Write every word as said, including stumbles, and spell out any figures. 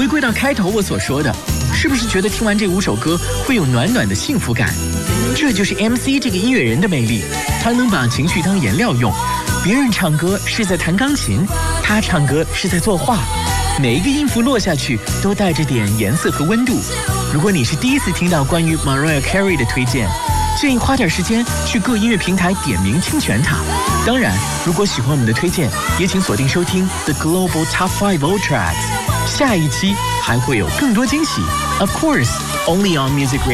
回归到开头我所说的，是不是觉得听完这五首歌会有暖暖的幸福感？这就是 M C 这个音乐人的魅力，他能把情绪当颜料用。别人唱歌是在弹钢琴，他唱歌是在作画，每一个音符落下去都带着点颜色和温度。如果你是第一次听到关于 Mariah Carey 的推荐，建议花点时间去各音乐平台点名清选它。当然，如果喜欢我们的推荐，也请锁定收听 The Global Top five Old Tracks。下一期还会有更多惊喜。Of course, only on Music Radio.